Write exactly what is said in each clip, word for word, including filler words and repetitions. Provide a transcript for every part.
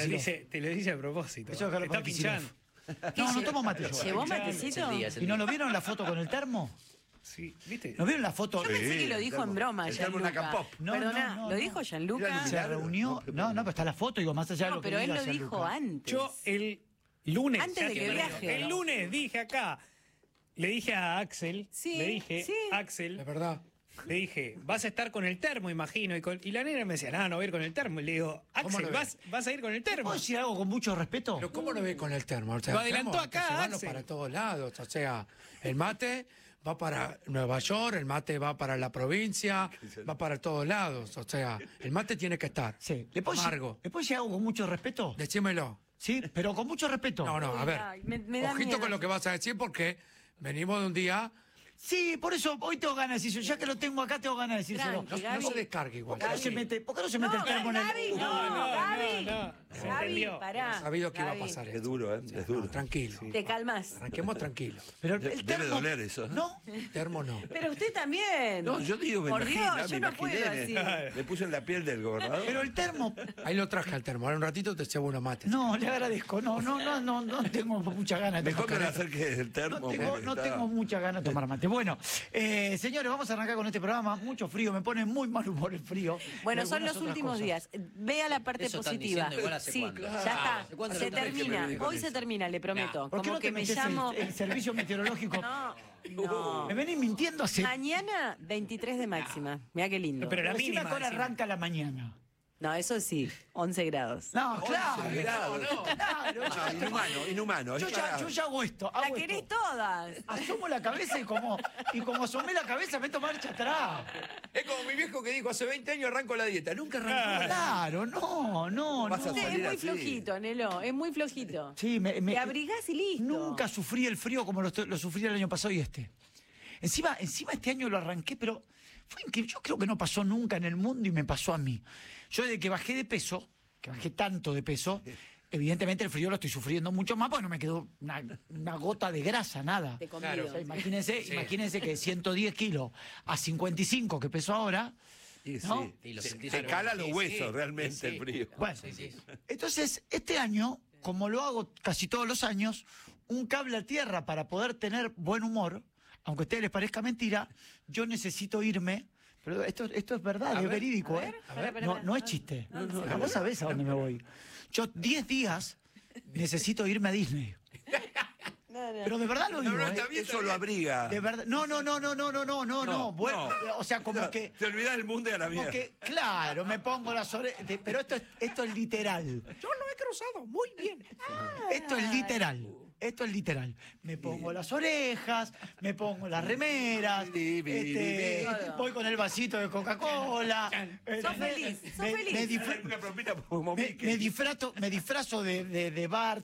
lo dice, te lo dice a propósito. Eso es te está pinchando. No, no tomo mate yo. ¿Llevó matecito? ¿Y no lo vieron la foto con el termo? Sí, ¿viste? ¿No vieron la foto? Yo pensé que lo dijo en broma, El termo Gianluca. Nacapop. No, Perdona, no, no, ¿lo no. dijo Gianluca? Se reunió. No, no, pero está la foto, digo, más allá de No, lo que pero él diga lo dijo Gianluca. antes. Yo el lunes. Antes ya de que te viaje. digo, El lunes dije acá. Le dije a Axel. Sí, le dije, sí. Axel. Es verdad. Le dije, vas a estar con el termo, imagino. Y, con- y la nena me decía, no, no voy a ir con el termo. Y le digo, Axel, no vas, vas a ir con el termo. ¿Puedo decir algo con mucho respeto? Pero ¿cómo lo ve con el termo? O sea, Lo el adelantó termo hay que acá, llevarlo Axel. para todos lados. O sea, el mate va para Nueva York, el mate va para la provincia, va para todos lados. O sea, el mate tiene que estar. Sí. ¿Le puedo, decir, Amargo. ¿Le puedo decir algo con mucho respeto? Decímelo. Sí, pero con mucho respeto. No, no, a ver. Ay, me- me da Ojito miedo. con lo que vas a decir porque venimos de un día. Sí, por eso hoy tengo ganas de decirlo. Ya que lo tengo acá, tengo ganas de decírselo. Tranqui, No, no Gaby. se descargue igual. ¿Por qué no se mete, por qué no se mete No, el termo en el... Gaby, no, No, no, Gaby. no, no. Se Gaby, entendió. pará. Sabido que iba a Gaby, pasar Es esto. duro, ¿eh? Es duro. Tranquilo. Te calmas. Arranquemos tranquilo. Pero el Debe termo... doler eso, ¿eh? No, Termo no. Pero usted también. No, yo digo, me Por imagino, Dios, me yo no puedo imaginé. así. Me puse en la piel del gobernador. pero el termo... Ahí lo traje al termo. Ahora un ratito te llevo unos mates. No, le agradezco. No, no, no, no, no tengo muchas ganas de Mejor que tomar le café. acerque el termo. No tengo, porque no está- tengo muchas ganas de tomar mate. Bueno, eh, señores, vamos a arrancar con este programa. Mucho frío, me pone muy mal humor el frío. Bueno, Y son algunas los otras últimos cosas. días. Vea la parte Eso están positiva. diciendo igual hace sí, cuándo. ya ¿Hace está. cuándo Se lo tenés que termina. venir con Hoy se eso? termina, le prometo. ¿Por qué Como no te que me metés llamo. el, el servicio meteorológico? No, no. Me venís mintiendo hace... Mañana veintitrés de máxima. Mira qué lindo. Pero la Decime mínima. a qué hora decime. arranca la mañana. No, eso sí, once grados. No, claro. once grados. Claro, No, inhumano, inhumano. Yo ya, yo ya hago esto. La hago querés esto. todas. Asomo la cabeza y como, y como asomé la cabeza meto marcha atrás. Es como mi viejo que dijo, hace veinte años arranco la dieta. Nunca arrancó. Claro, no, no, Vas a no. Sí, es salir muy así. flojito, Nelo. Es muy flojito. Sí, me, me- Te abrigás y listo. Nunca sufrí el frío como lo, estoy- lo sufrí el año pasado y este. Encima, encima este año lo arranqué, pero fue increíble. Yo creo que no pasó nunca en el mundo y me pasó a mí. Yo desde que bajé de peso, que bajé tanto de peso, evidentemente el frío lo estoy sufriendo mucho más porque no me quedó una, una gota de grasa, nada. Te convido. Claro. O sea, imagínense, Sí. imagínense que ciento diez kilos a cincuenta y cinco que peso ahora. Y sí. ¿No? Y lo Te- sentís te en- cala los sí, huesos sí, realmente sí, el sí. frío. Bueno, Sí, sí. entonces este año, como lo hago casi todos los años, un cable a tierra para poder tener buen humor, aunque a ustedes les parezca mentira, yo necesito irme. Pero esto, esto es verdad, es verídico, ¿eh? Espera, espera, No, espera. no es chiste. Vos sabés a dónde me voy. Yo diez días necesito irme a Disney. No, no. Pero de verdad lo digo, No, no, ¿eh? está bien, eso lo abriga. De verdad. No, no, no, no, no, no, no, no, no. Bueno, o sea, como que. Te olvidas del mundo y a la Como mierda. que, claro, me pongo las orejas. Pero esto es, esto es literal. Yo lo he cruzado muy bien. Esto es literal. Esto es literal. Me pongo las orejas, me pongo las remeras, Bi, bi, este, bi, bi. voy con el vasito de Coca-Cola. Sos feliz, sos me, feliz. me disfra- Una propita como me, Mickey. me disfrazo, me disfrazo de, de, de Bart.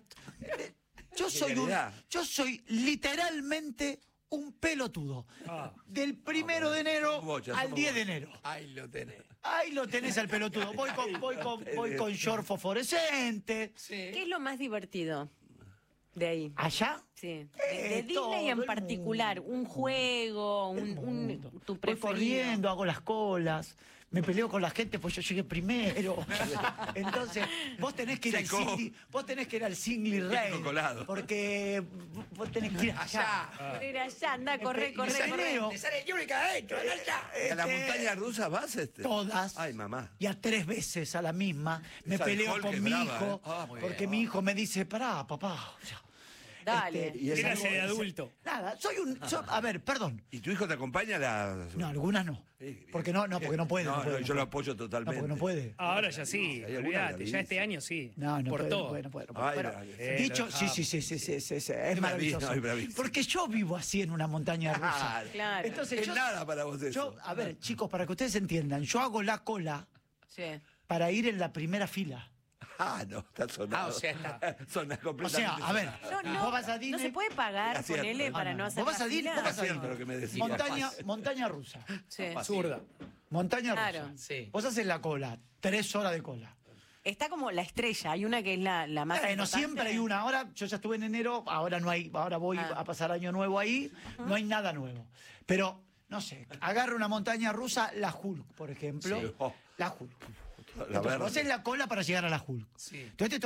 Yo soy, un, Genialidad. yo soy literalmente un pelotudo. Del primero de enero Vos, ya al somos diez de vos. enero. Ahí lo tenés. Ahí lo tenés al pelotudo. Voy con, voy con, voy con short fosforescente. ¿Qué es lo más divertido de ahí? ¿Allá? Sí. De, Eh, de todo Disney en el particular, un juego, un, un- tu Voy preferido. corriendo, hago las colas, me peleo con la gente pues yo llegué primero. Entonces, vos tenés que ir al Chico. Singly, vos tenés que ir al Singly Rail. colado. Porque vos tenés que ir allá. Era allá, anda, corre, corre, Y corre. peleo. ¿A la Este, montaña rusa vas este? Todas. Ay, mamá. Y a tres veces a la misma. Me Esa de peleo Hulk con es mi brava, hijo. ¿eh? Ah, muy porque bien. mi hijo me dice, pará, papá. o sea, Dale. este, Y es esa algo- clase de adulto. Nada, soy un. so- a ver, perdón. ¿Y tu hijo te acompaña a la...? No, algunas no. Sí, Porque no, no, porque no puede. No, No, puede, no, no yo lo puede. apoyo No, totalmente. porque no puede. Ahora ya sí, Hay alguna olvídate, ya bravísima. este año sí. No, no por puede, todo. no puede, no puede, no puede. Ay, Pero, bravísimo. Eh, dicho, lo sí, dejamos. sí, sí, sí, sí, sí, sí, es bravísimo, maravilloso. es bravísimo. Porque yo vivo así en una montaña rusa. Claro. Entonces, Es yo, nada para vos eso. yo, a ver, chicos, para que ustedes entiendan, yo hago la cola Sí. para ir en la primera fila. Ah, no, está sonado. Ah, o sea, está- Sona O completamente sea, a ver, No, no, vos vas a no Disney. se puede pagar, Acierto. ponele, para no hacer Vos vas la a Disney, fila. vos vas a Acierto Disney. lo que me decís. Montaña, montaña rusa. Sí. Zurda. Montaña rusa. Claro. Sí. Vos haces la cola, tres horas de cola. Está como la estrella, hay una que es la, la más Bueno, importante. siempre hay una. Ahora, yo ya estuve en enero, ahora no hay, ahora voy Ah. a pasar año nuevo ahí, no hay nada nuevo. Pero, no sé, agarro una montaña rusa, la Hulk, por ejemplo. Sí. Oh. La Hulk. La Entonces, verde. vos haces la cola para llegar a la Hulk. Sí. Entonces te